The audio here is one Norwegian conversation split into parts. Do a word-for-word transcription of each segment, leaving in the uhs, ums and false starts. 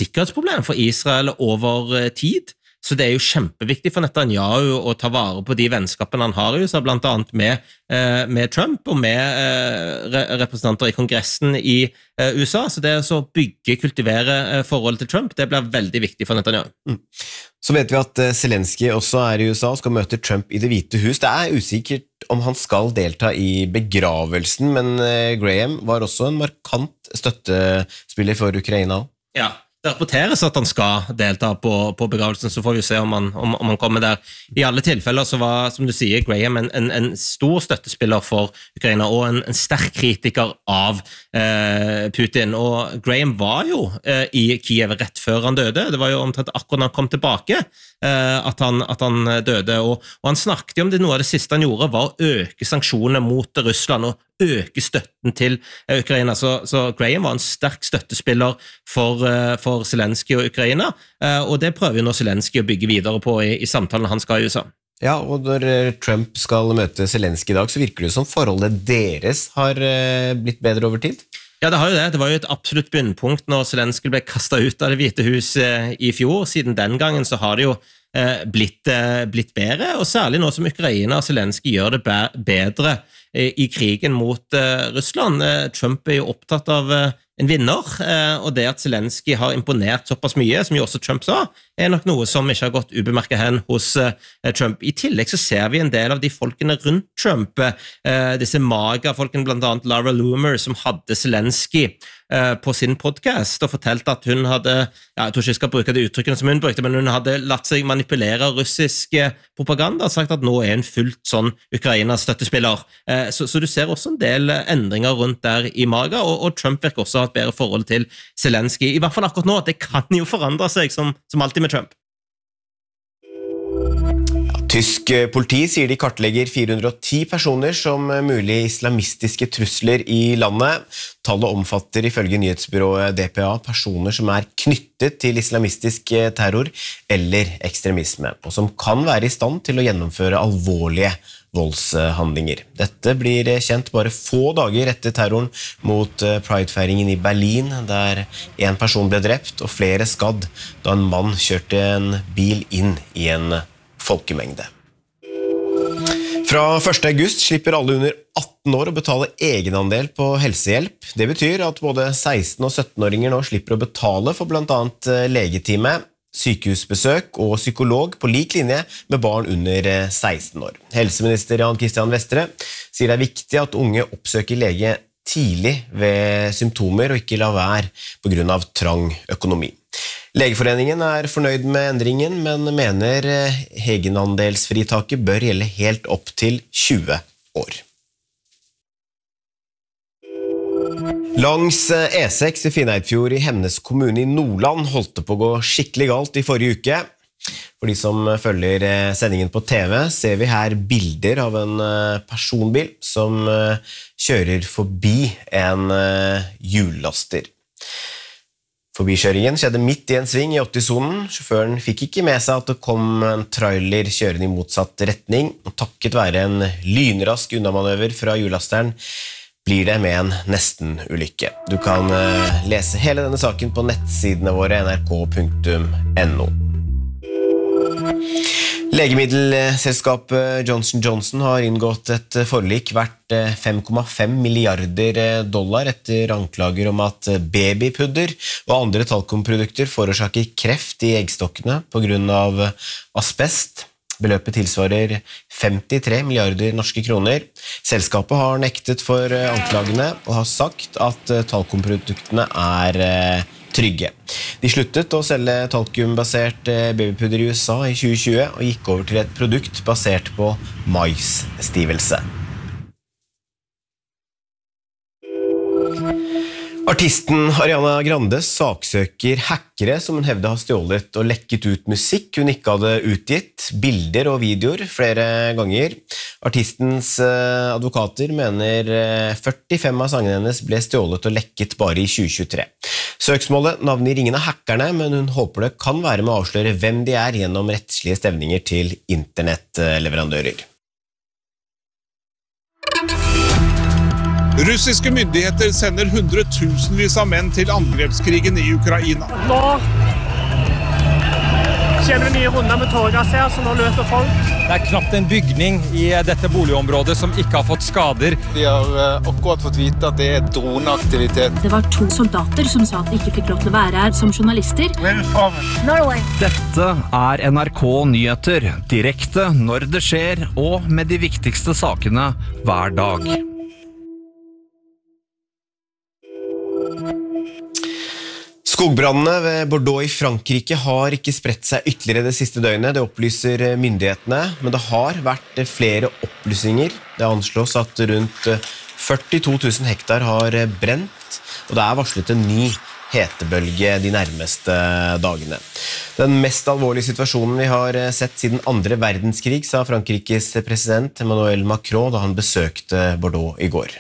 sikkerhetsproblem for Israel over tid. Så det er jo kjempeviktig for Netanyahu å ta vare på de vennskapene han har i U S A, blant annet med, eh, med Trump og med eh, re representanter i kongressen i eh, U S A. Så det å bygge, kultivere eh, forholdet til Trump, det blir veldig viktig for Netanyahu. Mm. Så vet vi at uh, Zelensky også er i U S A og skal møte Trump i Det hvite hus. Det er usikkert om han skal delta i begravelsen, men uh, Graham var også en markant støttespiller for Ukraina. Ja. Det rapporteres at han skal delta på, på begravelsen, så får vi se om han, om, om han kommer der. I alle tilfeller så var, som du sier, Graham en, en, en stor støttespiller for Ukraina, og en, en sterk kritiker av eh, Putin. Og Graham var jo eh, i Kiev rett før han døde. Det var jo omtrent akkurat når han kom tilbake eh, at, han, at han døde. Og, og han snakket jo om det, noe av det siste han gjorde var å øke sanksjonene mot Russland, og øke støtten til Ukraina. Så, så Graham var en sterk støttespiller for, for Zelensky og Ukraina, og det prøver jo nå Zelensky å bygge videre på i, i samtalen han skal i U S A. Ja, og når Trump skal møte Zelensky i dag, så virker det som forholdet deres har blitt bedre over tid. Ja, det har jo det. Det var jo et absolutt bunnpunkt når Zelensky ble kastet ut av Det hvite hus i fjor. Siden den gangen så har det jo blitt, blitt bedre, og særlig nå som Ukraina og Zelensky gjør det bedre i krigen mot Russland. Trump er jo opptatt av en vinner, og det at Zelensky har imponert såpass mye, som jo også Trump sa, er nok noe som ikke har gått ubemerket hen hos Trump. I tillegg så ser vi en del av de folkene rundt Trump, disse maga-folkene, blant annet Laura Loomer, som hadde Zelensky på sin podcast, og fortalte at hun hadde, ja, jeg tror ikke jeg skal bruke det uttrykkene som hun brukte, men hun hadde latt seg manipulere russisk propaganda, og sagt at nå er hun fullt sånn Ukraina-støttespiller. Så, så du ser også en del endringer rundt der i maga, og, og Trump virker også ha et bedre forhold til Zelensky. I hvert fall akkurat nå, det kan jo forandre seg som, som alltid med Trump. Tysk politi sier de kartlegger fire hundre og ti personer som mulige islamistiske trusler i landet. Tallet omfatter ifølge nyhetsbyrået D P A personer som er knyttet til islamistisk terror eller ekstremisme, og som kan være i stand til å gjennomføre alvorlige voldshandlinger. Dette blir kjent bare få dager etter terroren mot Pride-feiringen i Berlin, der en person ble drept og flere skadd da en mann kjørte en bil inn i en folkemengde. Fra første august slipper alle under atten år å betale egenandel på helsehjelp. Det betyr at både seksten- og sytten-åringer nå slipper å betale for blant annet legetime, sykehusbesøk og psykolog på lik linje med barn under seksten år. Helseminister Jan Christian Vestre sier det er viktig at unge oppsøker lege tidlig ved symptomer og ikke la være på grunn av trang økonomi. Legeforeningen er fornøyd med endringen, men mener egenandelsfritaket bør gjelde helt opp til tjue år. Langs E seks i Finnøyfjord i Hemnes kommune i Nordland holdt det på å gå skikkelig galt i forrige uke. For de som følger sendingen på T V, ser vi her bilder av en personbil som kjører forbi en hjullaster. Forbikjøringen skjedde midt i en sving i åtti-sonen. Sjåføren fikk ikke med seg at det kom en trailer kjørende i motsatt retning, og takket være en lynrask unnamanøver fra hjullasteren blir det med en nesten-ulykke. Du kan lese hele denne saken på nettsidene våre n r k punktum n o. Legemiddelselskapet Johnson and Johnson har inngått et forlik verdt fem komma fem milliarder dollar etter anklager om at babypudder og andre talkumprodukter forårsaker kreft i eggstokkene på grunn av asbest. Beløpet tilsvarer femtitre milliarder norske kroner. Selskapet har nektet for anklagene og har sagt at talkumproduktene er trygge. De sluttet å selge talkumbasert babypudder i U S A i tjue tjue og gikk over til et produkt basert på maisstivelse. Artisten Ariana Grande saksøker hackere som hun hevde har stjålet og lekket ut musikk hun ikke hadde utgitt, bilder og videoer flere ganger. Artistens advokater mener førtifem av sangene hennes ble stjålet og lekket bare i tjue tjuetre. Søksmålet navner ingen av hackerne, men hun håper det kan være med å avsløre hvem de er gjennom rettslige stevninger til internettleverandører. Russiske myndigheter sender hundretusenvis av menn til angrepskrigen i Ukraina. Nå kjenner vi nye runder med tårgass her, så nå løper folk. Det er knapt en bygning i dette boligområdet som ikke har fått skader. Vi har akkurat fått vite at det er droneaktivitet. Det var to soldater som sa at de ikke fikk lov til å være her som journalister. Norway. Dette er N R K Nyheter, direkte når det skjer, og med de viktigste sakene hver dag. Skogbrandene ved Bordeaux i Frankrike har ikke spredt seg ytterligere det siste døgnet, det opplyser myndighetene, men det har vært flere opplysninger. Det anslås at rundt førtito tusen hektar har brent, og det er varslet en ny hetebølge de nærmeste dagene. Den mest alvorlige situasjonen vi har sett siden andre verdenskrig, sa Frankrikes president Emmanuel Macron da han besøkte Bordeaux i går.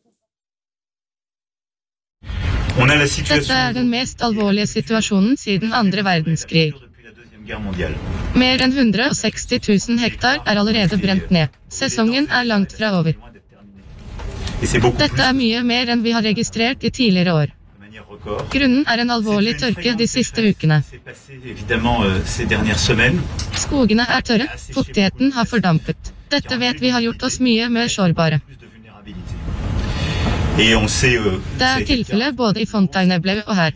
Dette er den mest alvorlige situasjonen siden andre verdenskrig. Mer enn hundre og seksti tusen hektar er allerede brent ned. Sesongen er langt fra over. Dette er mye mer enn vi har registrert i tidligere år. Grunnen er en alvorlig tørke de siste ukene. Skogene er tørre, fuktigheten har fordampet. Dette vet vi har gjort oss mye mer sårbare. Det er tilfellet både i Fontainebleau og her.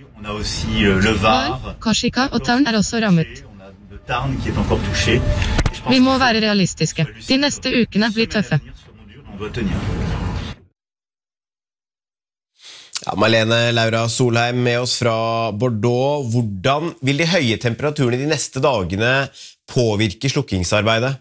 Var, Korsika og Tarn er også rammet. Vi må være realistiske. De neste ukene blir tøffe. Ja, Marlene Laura Solheim med oss fra Bordeaux. Hvordan vil de høye temperaturene de neste dagene påvirke slukkingsarbeidet?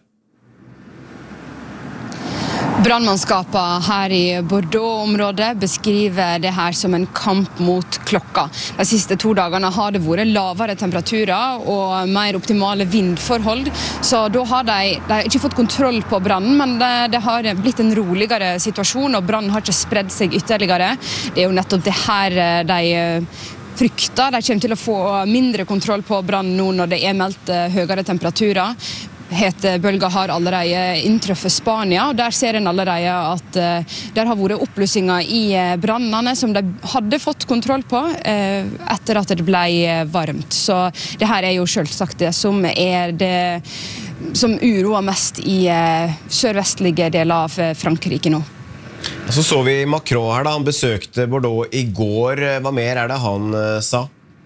Brandmannskapet her i Bordeaux-området beskriver det her som en kamp mot klokka. De siste to dagene har det vært lavere temperaturer og mer optimale vindforhold, så da har de, de har ikke fått kontroll på brannen, men det, det har blitt en roligere situasjon, og brannen har ikke spredd seg ytterligere. Det er jo nettopp det her de frykter. De kommer til å få mindre kontroll på brannen nå når det er meldt høyere temperaturer. Hetebølga har allerede inntreffet Spania, og der ser en allerede at uh, der har vært oppblussinger i uh, brannene som de hadde fått kontroll på uh, etter at det ble uh, varmt. Så det her er jo selvsagt det som er det som uroer mest i uh, sørvestlige deler av uh, Frankrike nå. Så så vi Macron her da, han besøkte Bordeaux i går. Hva mer er det han uh, sa?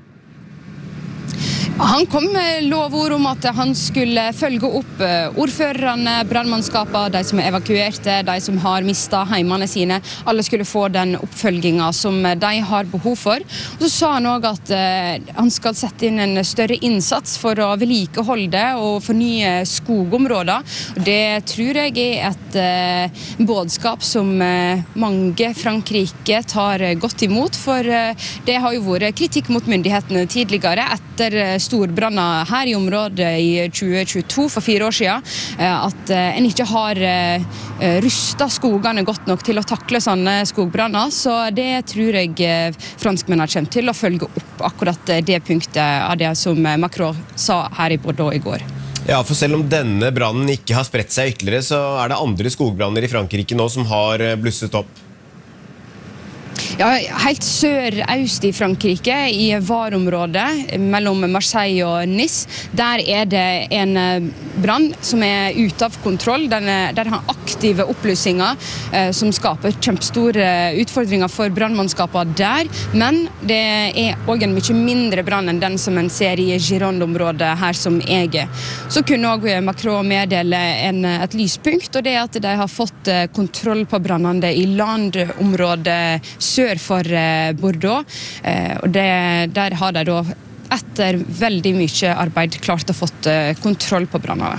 Han kom med lovord om at han skulle følge opp ordførerne, brandmannskapene, de som er evakuerte, de som har mistet heimene sine. Alle skulle få den oppfølgingen som de har behov for. Og så sa han også at han skal sette inn en større innsats for å vedlikeholde og fornye skogområder. Det tror jeg er et budskap som mange Frankrike tar godt imot, for det har jo vært kritikk mot myndighetene tidligere etter storbranner her i området i tjue tjueto, for fire år siden, at en ikke har rustet skogene godt nok til å takle sånne skogbranner, så det tror jeg franskmennene kommer til å følge opp akkurat det punktet av det som Macron sa her i Bordeaux i går. Ja, for selv om denne brannen ikke har spredt seg ytterligere, så er det andre skogbranner i Frankrike nå som har blusset opp. Ja, helt sør-øst i Frankrike, i Var-området, mellom Marseille og Nice, der er det en brann som er ute av kontroll. Den er, der har aktive oppblussinger eh, som skaper kjempestore utfordringer for brandmannskapene der, men det er også en mye mindre brann enn den som en ser i Gironde-området her som jeg er. Så kunne også Macron meddele en, et lyspunkt, og det er at de har fått kontroll på brannene i landområdet sør for Bordeaux, og det, der har de da etter veldig mye arbeid klart å fått kontroll på brannene.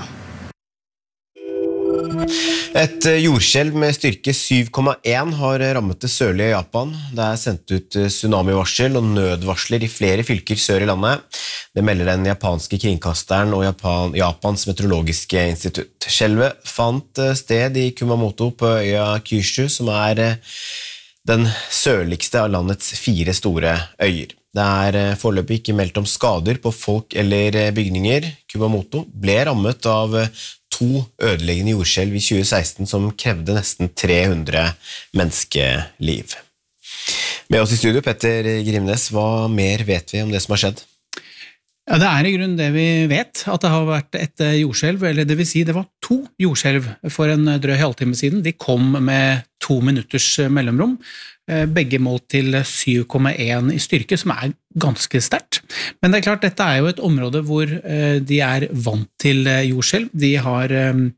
Et jordskjelv med styrke syv komma én har rammet det sørlige Japan. Det er sendt ut tsunamivarsel og nødvarsler i flere fylker sør i landet. Det melder den japanske kringkasteren og Japan, Japans meteorologiske institutt. Skjelvet fant sted i Kumamoto på øya Kyushu, som er den sørligste av landets fire store øyer. Det er foreløpig ikke meldt om skader på folk eller bygninger. Kumamoto ble rammet av to ødeleggende jordskjelv i tjue seksten som krevde nesten tre hundre menneskeliv. Med oss i studio, Petter Grimnes, hva mer vet vi om det som har skjedd? Ja, det er i grunnen det vi vet, at det har vært et jordskjelv, eller det vil si det var to jordskjelv for en drøy halvtime siden. De kom med to minutters mellomrom, begge målt til syv komma én i styrke, som er ganske sterkt. Men det er klart, dette er jo et område hvor de er vant til jordskjelv. De har,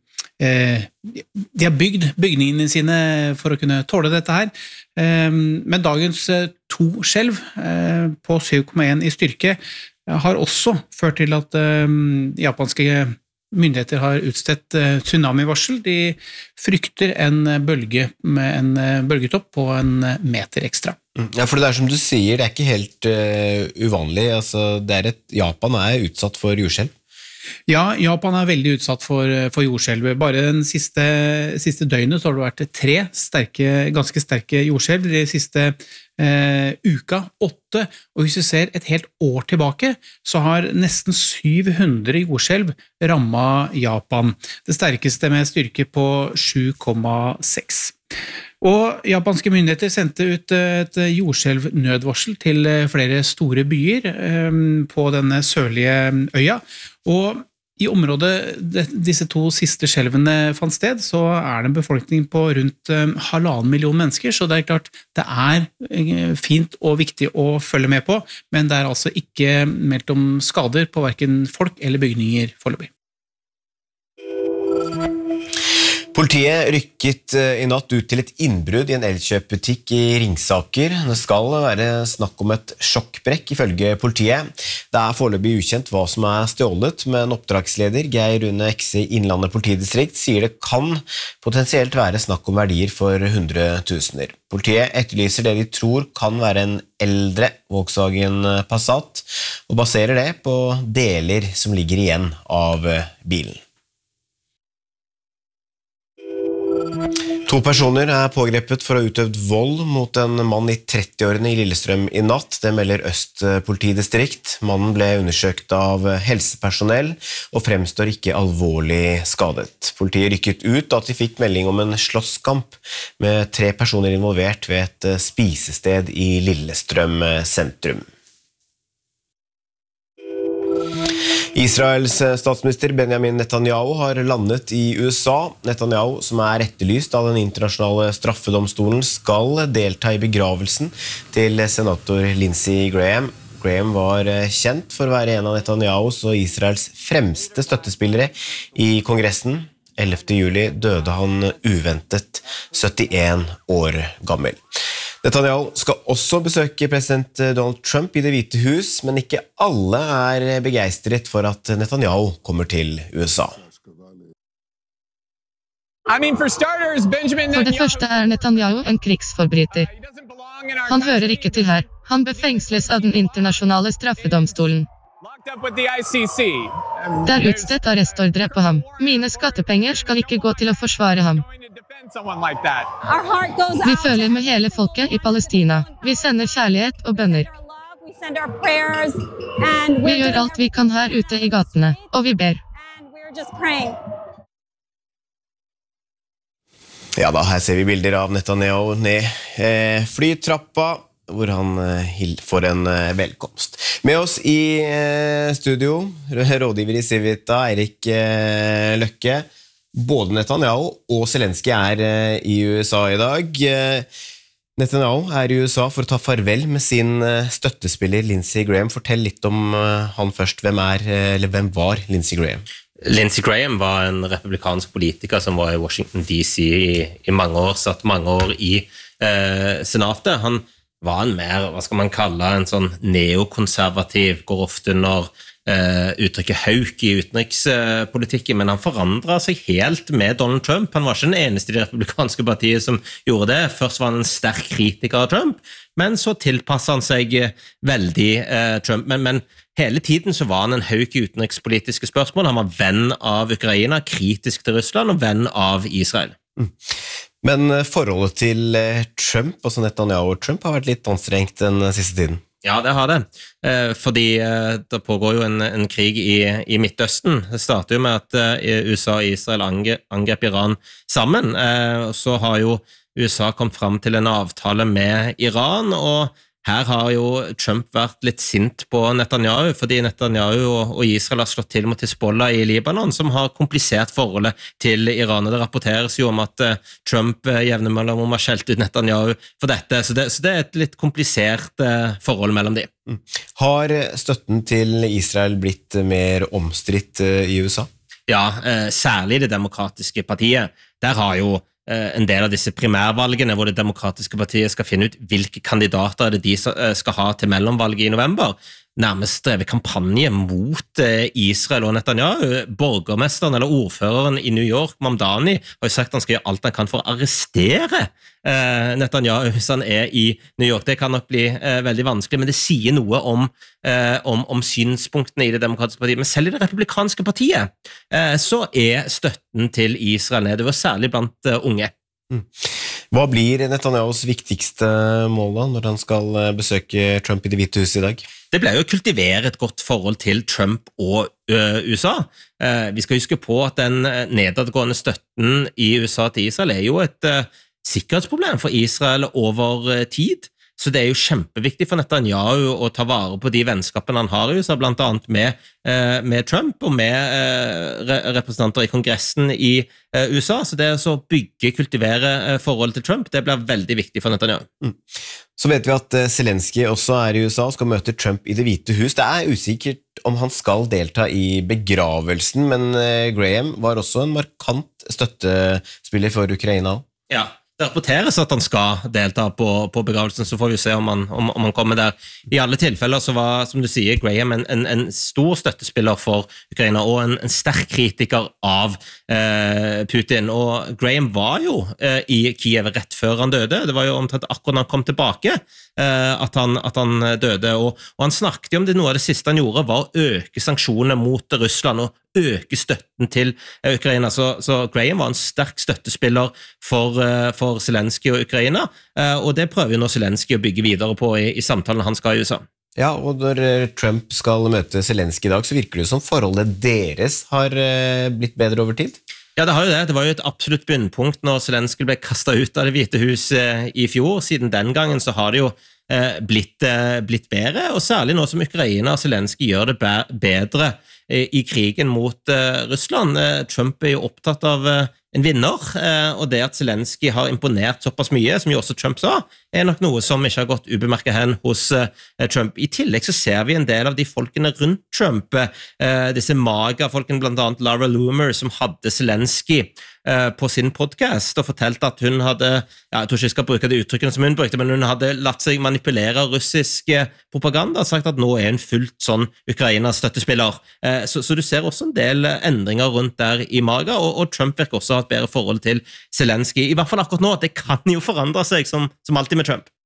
de har bygd bygningene sine for å kunne tåle dette her. Men dagens to skjelv på syv komma én i styrke har også ført til at japanske myndigheter har utstedt tsunami-varsel. De frykter en bølge med en bølgetopp på en meter ekstra. Ja, for det er som du sier, det er ikke helt uh, uvanlig. Altså, det er et, Japan er utsatt for jordskjelv. Ja, Japan er veldig utsatt for, for jordskjelv. Bare den siste, siste døgnet så har det vært tre sterke, ganske sterke jordskjelv. De siste eh, uka, åtte, og hvis vi ser et helt år tilbake, så har nesten syv hundre jordskjelv rammet Japan. Det sterkeste med styrke på sju komma seks. Og japanske myndigheter sendte ut et jordskjelvnødvarsel til flere store byer på denne sørlige øya, og i området disse to siste skjelvene fant sted, så er det en befolkning på rundt halvannen million mennesker, så det er klart det er fint og viktig å følge med på, men det er altså ikke meldt om skader på hverken folk eller bygninger foreløpig. Politiet rykket i natt ut til et innbrudd i en elkjøpbutikk i Ringsaker. Det skal være snakk om et sjokkbrekk ifølge politiet. Det er foreløpig ukjent hva som er stjålet, men oppdragsleder Geir Rune Ekse i Innlandet politidistrikt sier det kan potensielt være snakk om verdier for hundretusener. Politiet etterlyser det de tror kan være en eldre Volkswagen Passat, og baserer det på deler som ligger igjen av bilen. To personer er pågrepet for å ha utøvd vold mot en mann i trettiårene i Lillestrøm i natt. Det melder Øst politidistrikt. Mannen ble undersøkt av helsepersonell og fremstår ikke alvorlig skadet. Politiet rykket ut at de fikk melding om en slåsskamp med tre personer involvert ved et spisested i Lillestrøm sentrum. Israels statsminister Benjamin Netanyahu har landet i U S A. Netanyahu, som er etterlyst av den internasjonale straffedomstolen, skal delta i begravelsen til senator Lindsey Graham. Graham var kjent for å være en av Netanyahus og Israels fremste støttespillere i Kongressen. ellevte juli døde han uventet syttien år gammel. Netanyahu skal også besøke president Donald Trump i Det hvite hus, men ikke alle er begeistret for at Netanyahu kommer til U S A. For det første er Netanyahu en krigsforbryter. Han hører ikke til her. Han bør fengsles av den internasjonale straffedomstolen. Det er utstedt arrestordre på ham. Mine skattepenger skal ikke gå til å forsvare ham. Vi føler med hele folket i Palestina. Vi sender kjærlighet og bønner. Vi gjør alt vi kan her ute i gatene, og vi ber. Ja da, her ser vi bilder av Netanyahu ned eh, flytrappa, hvor han får en velkomst. Med oss i studio, rådgiver i Civita, Eirik Løkke. Både Netanyahu og Zelensky er i U S A i dag. Netanyahu er i U S A for å ta farvel med sin støttespiller Lindsey Graham. Fortell litt om han først. Hvem er, eller hvem var Lindsey Graham? Lindsey Graham var en republikansk politiker som var i Washington D C i, i mange år, satt mange år i eh, senatet. Han var en mer, hva skal man kalle, en sånn neokonservativ, går ofte under uh, uttrykket hauk i utenrikspolitikken, men han forandret seg helt med Donald Trump. Han var ikke den eneste i det republikanske partiet som gjorde det. Først var han en sterk kritiker av Trump, men så tilpasset han seg veldig uh, Trump. Men, men hele tiden så var han en hauk i utenrikspolitiske spørsmål. Han var venn av Ukraina, kritisk til Russland og venn av Israel. Mm. Men forholdet til Trump, altså Netanyahu og Trump, har vært litt anstrengt den siste tiden. Ja, det har det. Eh, fordi eh, det pågår jo en, en krig i, i Midtøsten. Det starter jo med at eh, U S A og Israel ange, angrep Iran sammen. Eh, så har jo U S A kommet frem til en avtale med Iran, og her har jo Trump vært litt sint på Netanyahu, fordi Netanyahu og, og Israel har slått til mot Hezbollah i Libanon, som har komplisert forholdet til Iran. Det rapporteres jo om at eh, Trump eh, jevne mellom om har skjelt ut Netanyahu for dette, så det, så det er et litt komplisert eh, forhold mellom dem. Mm. Har støtten til Israel blitt mer omstridt eh, i U S A? Ja, eh, særlig det demokratiske partiet. Der har jo en del av disse primærvalgene hvor det demokratiske partiet skal finne ut hvilke kandidater er det de skal ha til mellomvalget i november, nærmest drevet kampanje mot Israel og Netanyahu. Borgermesteren eller ordføreren i New York, Mamdani, har jo sagt at han skal gjøre alt han kan for å arrestere Netanyahu hvis han er i New York. Det kan nok bli veldig vanskelig, men det sier noe om, om, om synspunktene i det demokratiske partiet. Men selv i det republikanske partiet så er støtten til Israel nedover, særlig blant unge. Mm. Hva blir Netanyahus viktigste mål da, når han skal besøke Trump i Det hvite huset i dag? Det ble jo å kultivere et godt forhold til Trump og uh, U S A. Uh, vi skal huske på at den nedadgående støtten i U S A til Israel er jo et uh, sikkerhetsproblem for Israel over uh, tid. Så det er jo kjempeviktig for Netanyahu å ta vare på de vennskapene han har i U S A, blant annet med, eh, med Trump og med eh, re representanter i kongressen i eh, U S A. Så det å bygge, kultivere eh, forholdet til Trump, det blir veldig viktig for Netanyahu. Mm. Så vet vi at eh, Zelensky også er i U S A og skal møte Trump i Det hvite hus. Det er usikkert om han skal delta i begravelsen, men eh, Graham var også en markant støttespiller for Ukraina. Ja. Det rapporteres at han skal delta på, på begravelsen, så får vi se om han, om, om han kommer der. I alle tilfeller så var, som du sier, Graham en, en, en stor støttespiller for Ukraina, og en, en sterk kritiker av eh, Putin. Og Graham var jo eh, i Kiev rett før han døde. Det var jo omtrent akkurat når han kom tilbake eh, at, han, at han døde. Og, og han snakket jo om det, noe av det siste han gjorde var å øke sanksjonene mot Russland, og øke støtten til Ukraina. Så, så Graham var en sterk støttespiller for, for Zelensky og Ukraina, og det prøver jo nå Zelensky å bygge videre på i, i samtalen han skal i U S A. Ja, og når Trump skal møte Zelensky i dag, så virker det som forholdet deres har blitt bedre over tid? Ja, det har jo det. Det var jo et absolutt bunnpunkt når Zelensky ble kastet ut av Det hvite hus i fjor. Siden den gangen så har det jo blitt, blitt bedre, og særlig nå som Ukraina og Zelensky gjør det bedre i krigen mot Russland. Trump er jo opptatt av en vinner, og det at Zelensky har imponert såpass mye, som jo også Trump sa, er nok noe som ikke har gått ubemerket hen hos Trump. I tillegg så ser vi en del av de folkene rundt Trump, disse maga-folkene, blant annet Laura Loomer, som hadde Zelensky på sin podcast og fortalte at hun hadde, ja, jeg tror ikke jeg skal bruke det uttrykkene som hun brukte, men hun hadde latt seg manipulere russisk propaganda og sagt at nå er hun fullt sånn Ukraina-støttespiller. Så, så du ser også en del endringer rundt der i maga, og, og Trump virker også ha et bedre forhold til Zelensky. I hvert fall akkurat nå, at det kan jo forandre seg som, som alltid med Trump.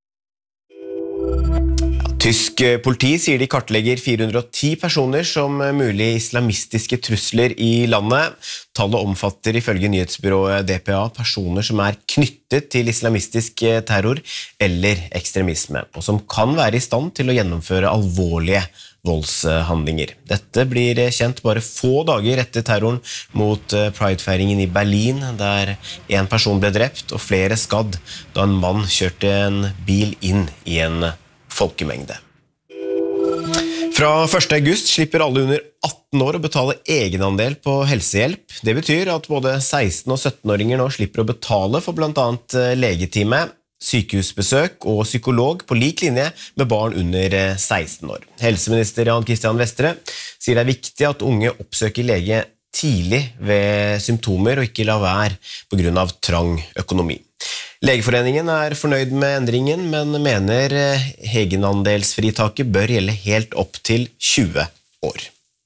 Tysk politi sier de kartlegger fire hundre og ti personer som mulig islamistiske trusler i landet. Tallet omfatter ifølge nyhetsbyrået D P A personer som er knyttet til islamistisk terror eller ekstremisme, og som kan være i stand til å gjennomføre alvorlige voldshandlinger. Dette blir kjent bare få dager etter terroren mot Pride-feiringen i Berlin, der en person ble drept og flere skadd da en mann kjørte en bil inn i en folkemengde. Fra første august slipper alle under atten år å betale egenandel på helsehjelp. Det betyr at både seksten- og sytten-åringer nå slipper å betale for blant annet legetime, sykehusbesøk og psykolog på lik linje med barn under seksten år. Helseminister Jan Christian Vestre sier det er viktig at unge oppsøker lege tidlig ved symptomer og ikke la være på grunn av trang økonomi. Legeforeningen er fornøyd med endringen, men mener egenandelsfritaket bør gjelde helt opp til tjue år.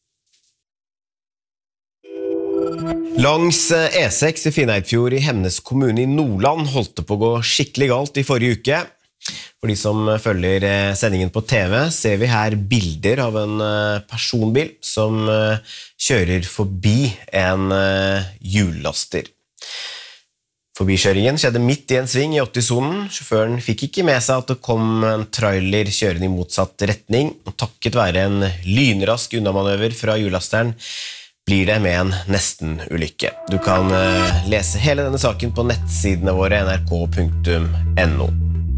Langs E seks i Finnøyfjord i Hemnes kommune i Nordland holdt det på å gå skikkelig galt i forrige uke. For de som følger sendingen på T V, ser vi her bilder av en personbil som kjører forbi en hjullaster. Forbikjøringen skjedde midt i en sving i åtti-sonen. Sjåføren fikk ikke med seg at det kom en trailer kjørende i motsatt retning, og takket være en lynrask unnamanøver fra hjullasteren blir det med en nesten-ulykke. Du kan lese hele denne saken på nettsidene våre n r k punktum n o.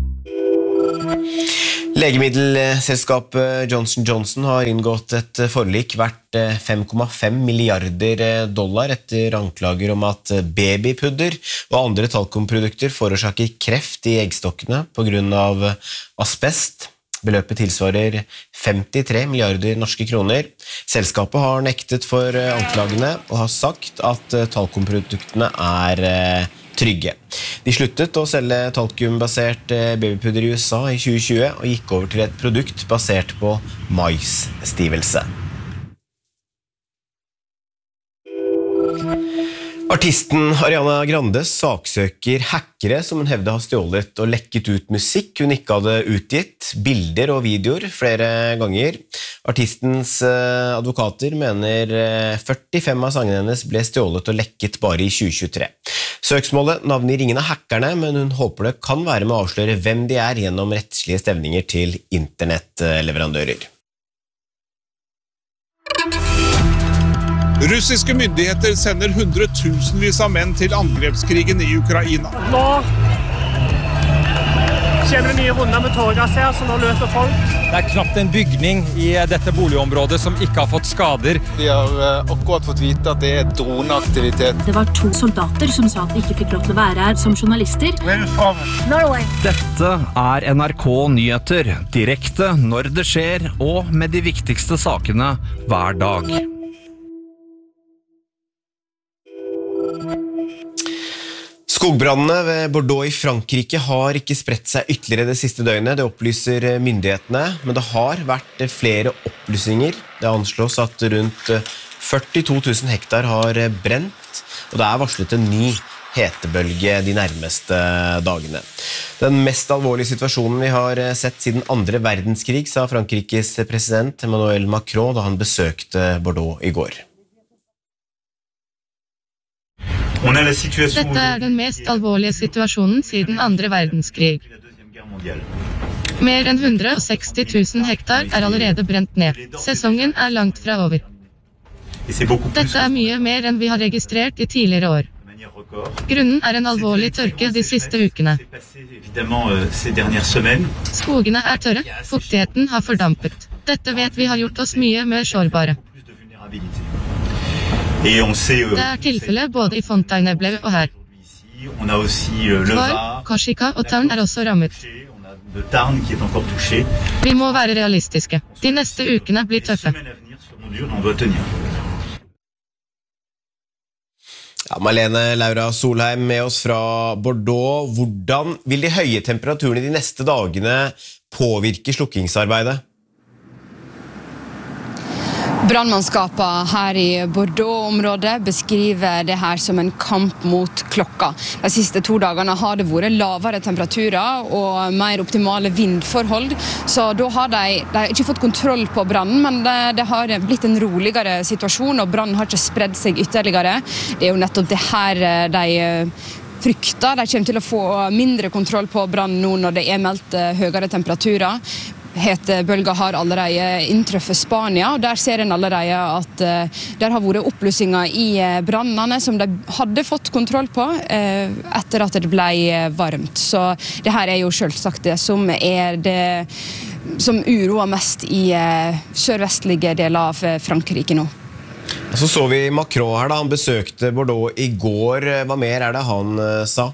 Legemiddelselskapet Johnson and Johnson har inngått et forlik verdt fem komma fem milliarder dollar etter anklager om at babypudder og andre talkumprodukter forårsaker kreft i eggstokkene på grunn av asbest. Beløpet tilsvarer femtitre milliarder norske kroner. Selskapet har nektet for anklagene og har sagt at talkumproduktene er trygge. De sluttet å selge talkumbasert babypudder i U S A i tjue tjue og gikk over til et produkt basert på maisstivelse. Artisten Ariana Grande saksøker hackere som hun hevder har stjålet og lekket ut musikk hun ikke hadde utgitt, bilder og videoer flere ganger. Artistens advokater mener førtifem av sangene hennes ble stjålet og lekket bare i tjue tjuetre. Søksmålet navner ingen av hackerne, men hun håper det kan være med å avsløre hvem de er gjennom rettslige stevninger til internettleverandører. Russiske myndigheter sender hundretusenvis av menn til angrepskrigen i Ukraina. Nå kommer det nye runder med tårgass her, så nå løper folk. Det er knapt en bygning i dette boligområdet som ikke har fått skader. Vi har akkurat fått vite at det er droneaktivitet. Det var to soldater som sa at de ikke fikk lov til å være her som journalister. Norway. Dette er N R K Nyheter, direkte når det skjer og med de viktigste sakene hver dag. Skogbrandene ved Bordeaux i Frankrike har ikke spredt seg ytterligere det siste døgnet, det opplyser myndighetene, men det har vært flere opplysinger. Det anslås at rundt førtito tusen hektar har brent, og det er varslet en ny hetebølge de nærmeste dagene. Den mest alvorlige situasjonen vi har sett siden andre verdenskrig, sa Frankrikes president Emmanuel Macron da han besøkte Bordeaux i går. Dette er den mest alvorlige situasjonen siden andre verdenskrig. Mer enn hundre og seksti tusen hektar er allerede brent ned. Sesongen er langt fra over. Dette er mye mer enn vi har registrert i tidligere år. Grunnen er en alvorlig tørke de siste ukene. Skogene er tørre, fuktigheten har fordampet. Dette vet vi har gjort oss mye mer sårbare. Det er tilfelle både i Fontainebleau og her. Var, Korsika og Tarn er også rammet. Vi må være realistiske. De neste ukene blir tøffe. Ja, Marlene Laura Solheim med oss fra Bordeaux. Hvordan vil de høye temperaturene de neste dagene påvirke slukkingsarbeidet? Brandmannskapet her i Bordeaux-området beskriver det her som en kamp mot klokka. De siste to dagene har det vært lavere temperaturer og mer optimale vindforhold, så da har de, de har ikke fått kontroll på brannen, men det, det har blitt en roligere situasjon, og brannen har ikke spredd seg ytterligere. Det er jo nettopp det her de frykter. De kommer til å få mindre kontroll på brannen nå når det er meldt høyere temperaturer. Hetebølga har allerede inntreffet Spania, og der ser en allerede at uh, der har vært oppblussinger i uh, brannene som de hadde fått kontroll på uh, etter at det ble uh, varmt. Så det her er jo selvsagt det som er det som uroer mest i uh, sørvestlige deler av uh, Frankrike nå. Så så vi Macron her da, han besøkte Bordeaux i går. Hva mer er det han uh, sa?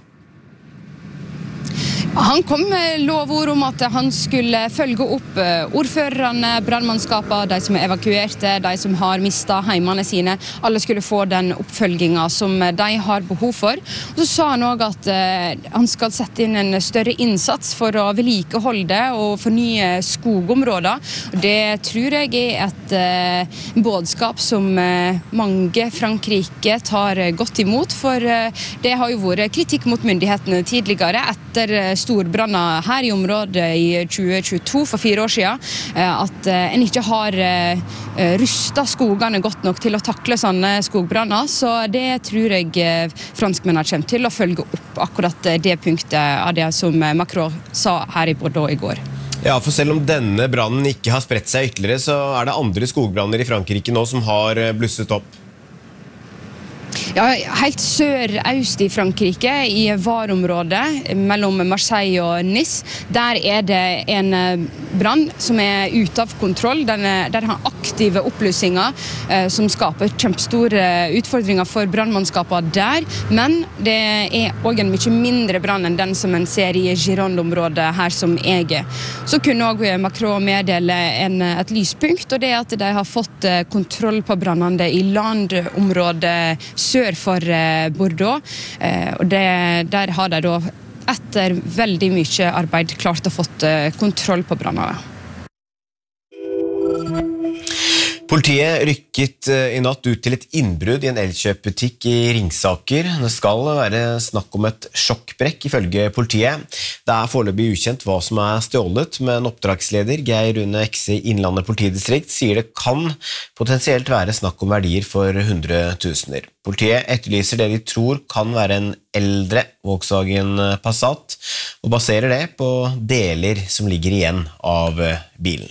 Han kom med lovord om at han skulle følge opp ordførerne, brandmannskapene, de som er evakuerte, de som har mistet heimene sine. Alle skulle få den oppfølgingen som de har behov for. Og så sa han også at han skal sette inn en større innsats for å vedlikeholde og fornye skogområder. Det tror jeg er et budskap som mange Frankrike tar godt imot, for det har jo vært kritikk mot myndighetene tidligere etter storbranner her i området i tjue tjueto, for fire år siden, at en ikke har rusta skogene godt nok til å takle sånne skogbranner, så det tror jeg franskmennene kommer til å følge opp akkurat det punktet av det som Macron sa her i Bordeaux i går. Ja, for selv om denne brannen ikke har spredt seg ytterligere, så er det andre skogbranner i Frankrike nå som har blusset opp. Ja, helt sør-øst i Frankrike, i Var-området, mellom Marseille og Nice, der er det en brann som er ute av kontroll. Den er, der har aktive oppblussinger eh, som skaper kjempestore utfordringer for brannmannskapene der, men det er også en mye mindre brann enn den som en ser i Gironde-området her som jeg er. Så kunne også Macron meddele en, et lyspunkt, og det er at de har fått kontroll på brannene i landområdet sør for Bordeaux, og det, der har de da etter veldig mye arbeid klart å fått kontroll på brannene. Politiet rykket i natt ut til et innbrudd i en elkjøpbutikk i Ringsaker. Det skal være snakk om et sjokkbrekk ifølge politiet. Det er foreløpig ukjent hva som er stjålet, men oppdragsleder Geir Rune Ekse i Innlandet politidistrikt sier det kan potensielt være snakk om verdier for hundretusener. Politiet etterlyser det de tror kan være en eldre Volkswagen Passat, og baserer det på deler som ligger igjen av bilen.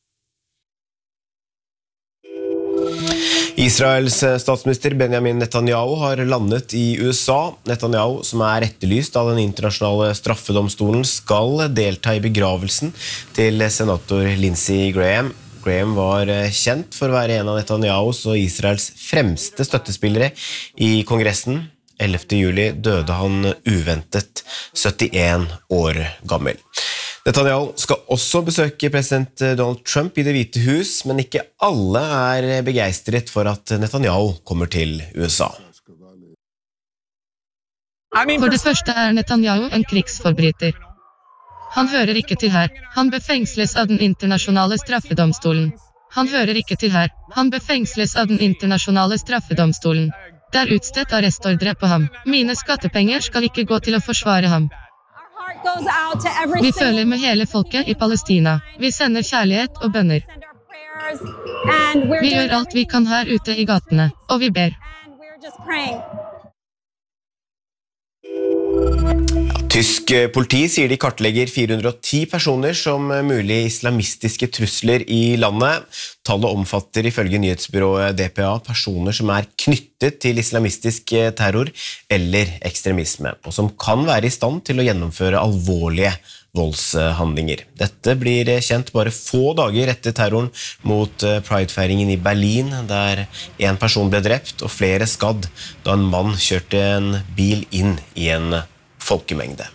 Israels statsminister Benjamin Netanyahu har landet i U S A. Netanyahu, som er etterlyst av den internasjonale straffedomstolen, skal delta i begravelsen til senator Lindsey Graham. Graham var kjent for å være en av Netanyahus og Israels fremste støttespillere i Kongressen. ellevte juli døde han uventet syttien år gammel. Netanyahu skal også besøke president Donald Trump i Det hvite hus, men ikke alle er begeistret for at Netanyahu kommer til U S A. For det første er Netanyahu en krigsforbryter. Han hører ikke til her. Han befengsles av den internasjonale straffedomstolen. Han hører ikke til her. Han befengsles av den internasjonale straffedomstolen. Det er utstedt arrestordre på ham. Mine skattepenger skal ikke gå til å forsvare ham. Vi føler med hele folket i Palestina. Vi sender kjærlighet og bønner. Vi gjør alt vi kan her ute i gatene, og vi ber. Tysk politi sier de kartlegger fire hundre og ti personer som mulig islamistiske trusler i landet. Tallet omfatter ifølge nyhetsbyrået D P A personer som er knyttet til islamistisk terror eller ekstremisme, og som kan være i stand til å gjennomføre alvorlige voldshandlinger. Dette blir kjent bare få dager etter terroren mot Pride-feiringen i Berlin, der en person ble drept og flere skadd da en mann kjørte en bil inn i en folkemengde.